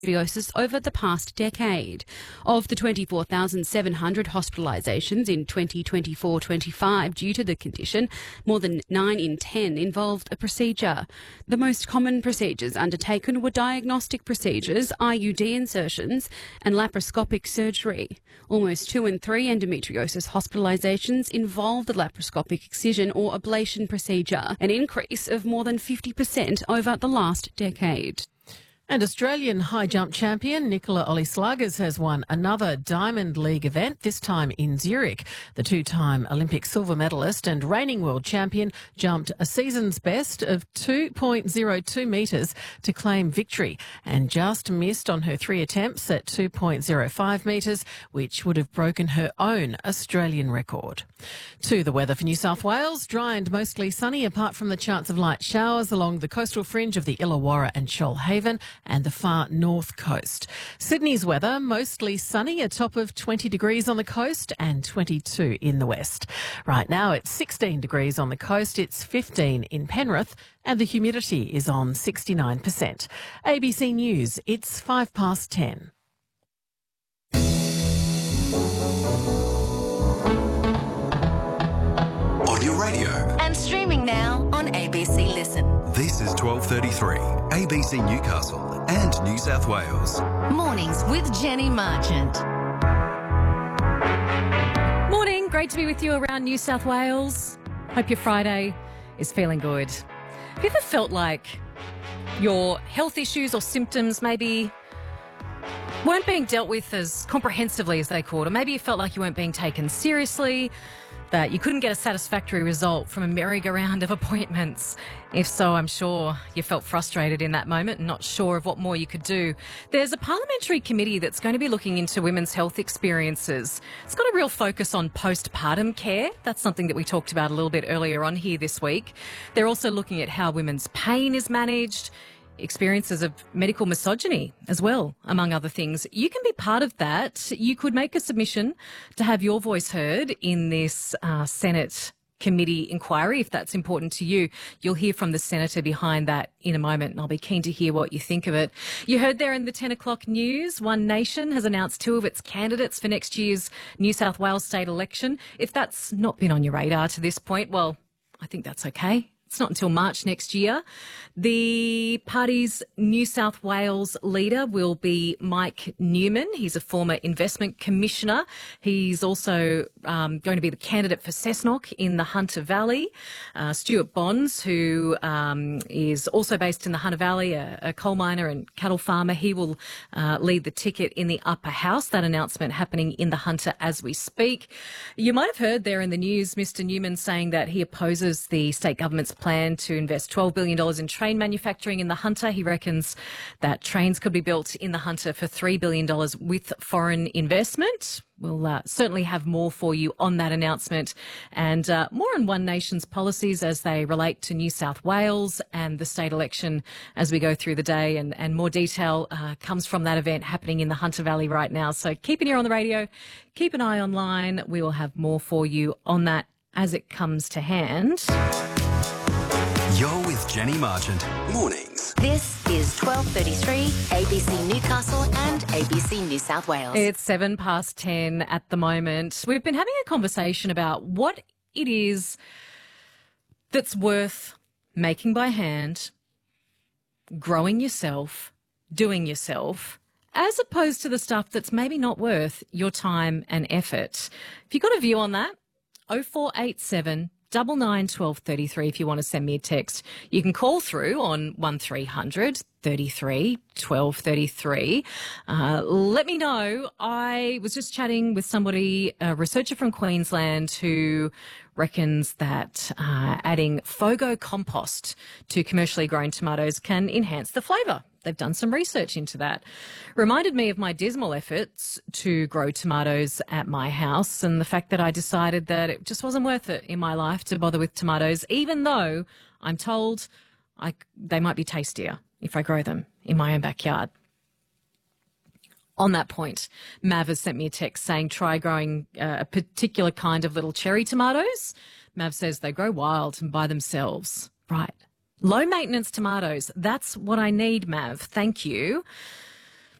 endometriosis over the past decade. Of the 24,700 hospitalisations in 2024-25 due to the condition, more than 9 in 10 involved a procedure. The most common procedures undertaken were diagnostic procedures, IUD insertions and laparoscopic surgery. Almost 2 in 3 endometriosis hospitalisations involved the laparoscopic excision or ablation procedure, an increase of more than 50% over the last decade. And Australian high jump champion Nicola Ollie-Sluggers has won another Diamond League event, this time in Zurich. The two-time Olympic silver medalist and reigning world champion jumped a season's best of 2.02 metres to claim victory and just missed on her 3 attempts at 2.05 metres, which would have broken her own Australian record. To the weather for New South Wales, dry and mostly sunny apart from the chance of light showers along the coastal fringe of the Illawarra and Shoalhaven and the far north coast. Sydney's weather, mostly sunny, a top of 20 degrees on the coast and 22 in the west. Right now it's 16 degrees on the coast, it's 15 in Penrith, and the humidity is on 69%. ABC News, it's 10:05. On your radio. And streaming now on ABC Listen. This is 12:33, ABC Newcastle and New South Wales. Mornings with Jenny Marchant. Morning, great to be with you around New South Wales. Hope your Friday is feeling good. Have you ever felt like your health issues or symptoms maybe weren't being dealt with as comprehensively as they could, or maybe you felt like you weren't being taken seriously, that you couldn't get a satisfactory result from a merry-go-round of appointments? If so, I'm sure you felt frustrated in that moment and not sure of what more you could do. There's a parliamentary committee that's going to be looking into women's health experiences. It's got a real focus on postpartum care. That's something that we talked about a little bit earlier on here this week. They're also looking at how women's pain is managed, experiences of medical misogyny as well, among other things. You can be part of that. You could make a submission to have your voice heard in this Senate committee inquiry, if that's important to you. You'll hear from the senator behind that in a moment, and I'll be keen to hear what you think of it. You heard there in the 10 o'clock news, One Nation has announced 2 of its candidates for next year's New South Wales state election. If that's not been on your radar to this point, well, I think that's okay. It's not until March next year. The party's New South Wales leader will be Mike Newman. He's a former investment commissioner. He's also going to be the candidate for Cessnock in the Hunter Valley. Stuart Bonds, who is also based in the Hunter Valley, a coal miner and cattle farmer, he will lead the ticket in the upper house. That announcement happening in the Hunter as we speak. You might have heard there in the news Mr Newman saying that he opposes the state government's plan to invest $12 billion in train manufacturing in the Hunter. He reckons that trains could be built in the Hunter for $3 billion with foreign investment. We'll certainly have more for you on that announcement and more on One Nation's policies as they relate to New South Wales and the state election as we go through the day. And more detail comes from that event happening in the Hunter Valley right now. So keep an ear on the radio, keep an eye online. We will have more for you on that as it comes to hand. You're with Jenny Marchant. Mornings. This is 12:33, ABC Newcastle and ABC New South Wales. It's 10:07 at the moment. We've been having a conversation about what it is that's worth making by hand, growing yourself, doing yourself, as opposed to the stuff that's maybe not worth your time and effort. If you've got a view on that, 0487 99 12 33 if you want to send me a text. You can call through on 1300 33 12 33. Let me know. I was just chatting with somebody, a researcher from Queensland, who reckons that adding Fogo compost to commercially grown tomatoes can enhance the flavour. They've done some research into that. Reminded me of my dismal efforts to grow tomatoes at my house and the fact that I decided that it just wasn't worth it in my life to bother with tomatoes, even though I'm told they might be tastier if I grow them in my own backyard. On that point, Mav has sent me a text saying try growing a particular kind of little cherry tomatoes. Mav says they grow wild and by themselves. Right. Low maintenance tomatoes. That's what I need, Mav. Thank you.